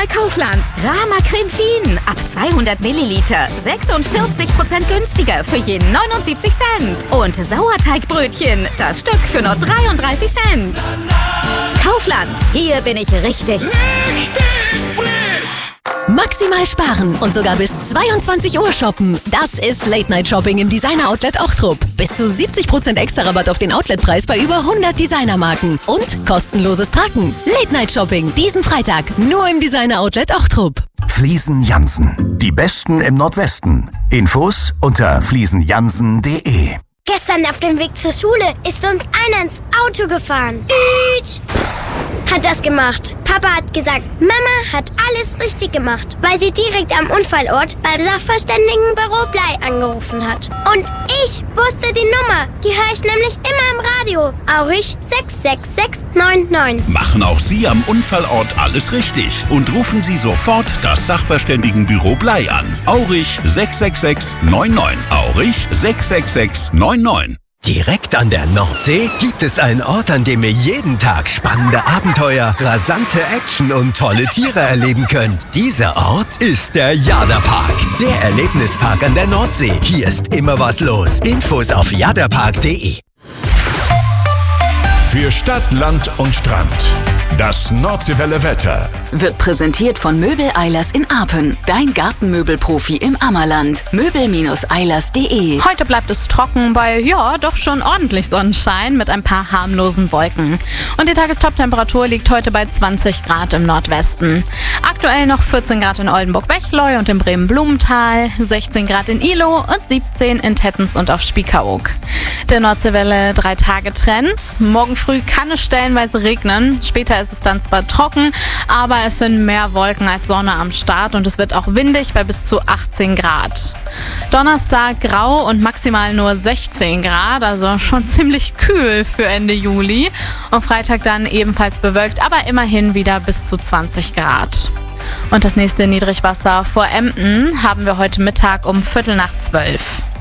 bei Kaufland. Rama Creme Fien ab 200 Milliliter. 46% günstiger für je 79 Cent. Und Sauerteigbrötchen, das Stück für nur 33 Cent. Kaufland, hier bin ich richtig. Richtig frisch! Maximal sparen und sogar bis 22 Uhr shoppen. Das ist Late-Night-Shopping im Designer-Outlet Ochtrup. Bis zu 70% extra Rabatt auf den Outletpreis bei über 100 Designermarken. Und kostenloses Parken. Late-Night-Shopping diesen Freitag nur im Designer-Outlet Ochtrup. Fliesen Jansen. Die Besten im Nordwesten. Infos unter fliesenjansen.de. Gestern auf dem Weg zur Schule ist uns einer ins Auto gefahren. Hat das gemacht. Papa hat gesagt, Mama hat alles richtig gemacht, weil sie direkt am Unfallort beim Sachverständigenbüro Blei angerufen hat. Und ich wusste die Nummer. Die höre ich nämlich immer im Radio. Aurich 66699. Machen auch Sie am Unfallort alles richtig und rufen Sie sofort das Sachverständigenbüro Blei an. Aurich 66699. Aurich 66699. Direkt an der Nordsee gibt es einen Ort, an dem ihr jeden Tag spannende Abenteuer, rasante Action und tolle Tiere erleben könnt. Dieser Ort ist der Jadapark, der Erlebnispark an der Nordsee. Hier ist immer was los. Infos auf jadapark.de. Für Stadt, Land und Strand. Das Nordseewelle Wetter Wird präsentiert von Möbel Eilers in Apen. Dein Gartenmöbelprofi im Ammerland. Möbel-eilers.de. Heute bleibt es trocken bei, doch schon ordentlich Sonnenschein mit ein paar harmlosen Wolken. Und die Tagestoptemperatur liegt heute bei 20 Grad im Nordwesten. Aktuell noch 14 Grad in Oldenburg-Bechleu und im Bremen-Blumenthal, 16 Grad in Ihlow und 17 in Tettens und auf Spiekeroog. Der Nordseewelle 3-Tage-Trend. Morgen früh kann es stellenweise regnen. Später ist es dann zwar trocken, aber es sind mehr Wolken als Sonne am Start und es wird auch windig bei bis zu 18 Grad. Donnerstag grau und maximal nur 16 Grad, also schon ziemlich kühl für Ende Juli. Und Freitag dann ebenfalls bewölkt, aber immerhin wieder bis zu 20 Grad. Und das nächste Niedrigwasser vor Emden haben wir heute Mittag um 11:45.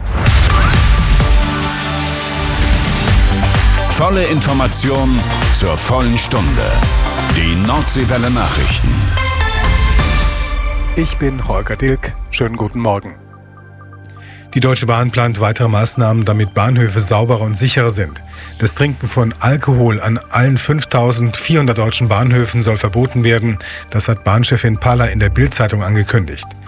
Volle Information zur vollen Stunde. Die Nordseewelle Nachrichten. Ich bin Holger Dilk. Schönen guten Morgen. Die Deutsche Bahn plant weitere Maßnahmen, damit Bahnhöfe sauberer und sicherer sind. Das Trinken von Alkohol an allen 5.400 deutschen Bahnhöfen soll verboten werden. Das hat Bahnchefin Paller in der Bild-Zeitung angekündigt.